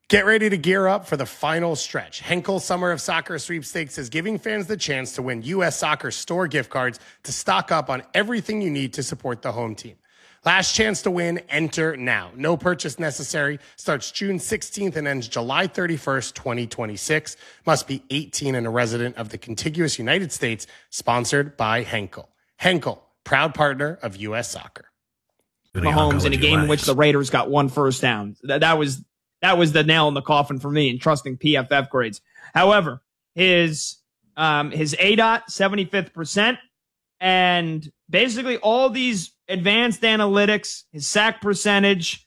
Get ready to gear up for the final stretch. Henkel Summer of Soccer Sweepstakes is giving fans the chance to win U.S. Soccer store gift cards to stock up on everything you need to support the home team. Last chance to win, enter now. No purchase necessary. Starts June 16th and ends July 31st, 2026. Must be 18 and a resident of the contiguous United States. Sponsored by Henkel. Henkel, proud partner of U.S. Soccer. Mahomes in a game in which the Raiders got one first down. That was the nail in the coffin for me in trusting PFF grades. However, his ADOT 75th percent, and basically all these advanced analytics, his sack percentage,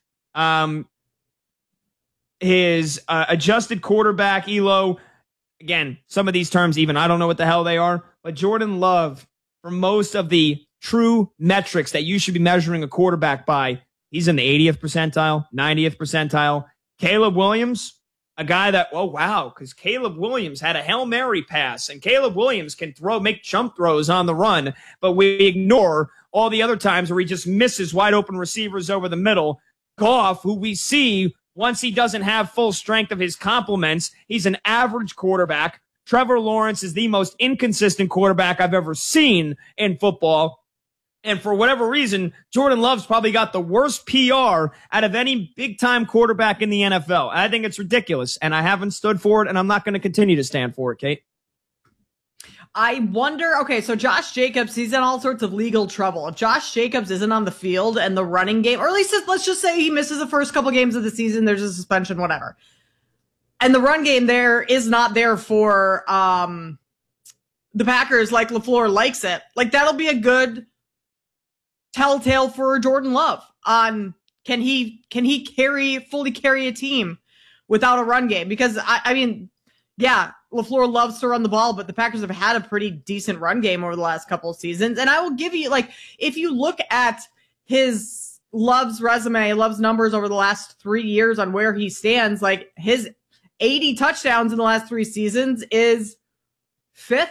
his adjusted quarterback ELO. Again, some of these terms even I don't know what the hell they are, but Jordan Love, for most of the true metrics that you should be measuring a quarterback by, he's in the 80th percentile, 90th percentile. Caleb Williams, a guy that, oh, wow, because Caleb Williams had a Hail Mary pass, and Caleb Williams can make jump throws on the run, but we ignore all the other times where he just misses wide open receivers over the middle. Goff, who we see once he doesn't have full strength of his complements, he's an average quarterback. Trevor Lawrence is the most inconsistent quarterback I've ever seen in football. And for whatever reason, Jordan Love's probably got the worst PR out of any big-time quarterback in the NFL. I think it's ridiculous, and I haven't stood for it, and I'm not going to continue to stand for it, Kate. I wonder, okay, so Josh Jacobs, he's in all sorts of legal trouble. If Josh Jacobs isn't on the field and the running game, or at least let's just say he misses the first couple games of the season, there's a suspension, whatever. And the run game there is not there for the Packers like LaFleur likes it. Like, that'll be a good telltale for Jordan Love on can he fully carry a team without a run game? Because I mean, yeah, LaFleur loves to run the ball, but the Packers have had a pretty decent run game over the last couple of seasons. And I will give you, like, if you look at Love's resume, Love's numbers over the last 3 years on where he stands, like his 80 touchdowns in the last 3 seasons is 5th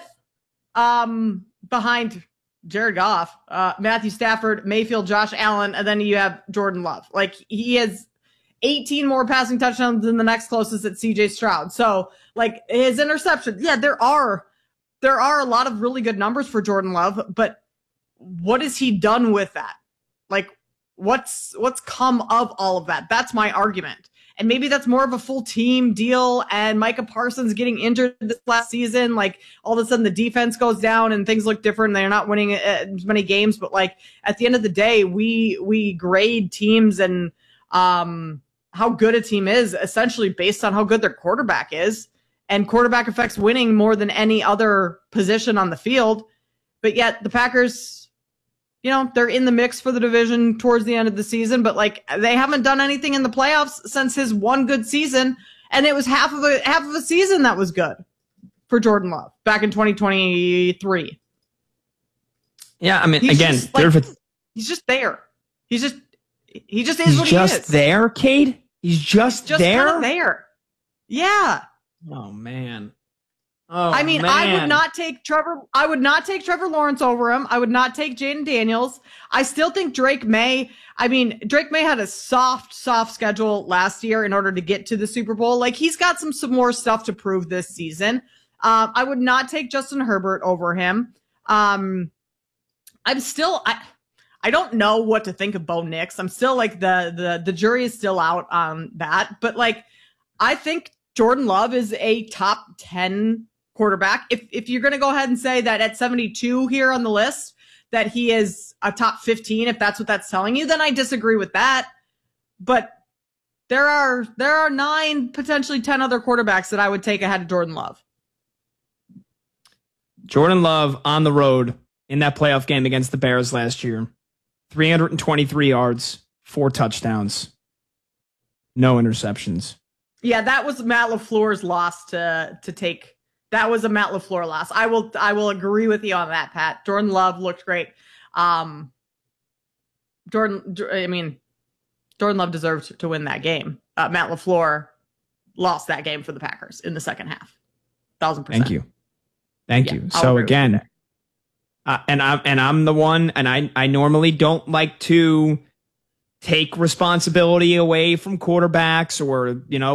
behind Jared Goff, Matthew Stafford, Mayfield, Josh Allen, and then you have Jordan Love. Like, he has 18 more passing touchdowns than the next closest at CJ Stroud. So, like, his interceptions, yeah, there are a lot of really good numbers for Jordan Love, but what has he done with that? Like, what's come of all of that? That's my argument. And maybe that's more of a full team deal, and Micah Parsons getting injured this last season, like, all of a sudden the defense goes down and things look different and they're not winning as many games. But, like, at the end of the day, we grade teams and how good a team is essentially based on how good their quarterback is. And quarterback affects winning more than any other position on the field. But yet the Packers, you know, they're in the mix for the division towards the end of the season, but, like, they haven't done anything in the playoffs since his one good season. And it was half of a season that was good for Jordan Love back in 2023. Yeah. I mean, He's again, just, like, he's just there. He just is what he is. He's just there, Kate? He's just there? Kind of there. Yeah. Oh, man. I mean, man. I would not take Trevor Lawrence over him. I would not take Jaden Daniels. I still think Drake May had a soft schedule last year in order to get to the Super Bowl. Like, he's got some more stuff to prove this season. I would not take Justin Herbert over him. I don't know what to think of Bo Nix. I'm still, like, the jury is still out on that. But, like, I think Jordan Love is a top 10 quarterback. If you're going to go ahead and say that at 72 here on the list, that he is a top 15, if that's what that's telling you, then I disagree with that. But there are 9, potentially 10 other quarterbacks that I would take ahead of Jordan Love. Jordan Love on the road in that playoff game against the Bears last year. 323 yards, 4 touchdowns, no interceptions. Yeah, that was Matt LaFleur's loss to take. That was a Matt LaFleur loss. I will agree with you on that, Pat. Jordan Love looked great. Jordan Love deserved to win that game. Matt LaFleur lost that game for the Packers in the second half. 1,000%. Thank you. So again, and I'm the one, and I normally don't like to take responsibility away from quarterbacks or,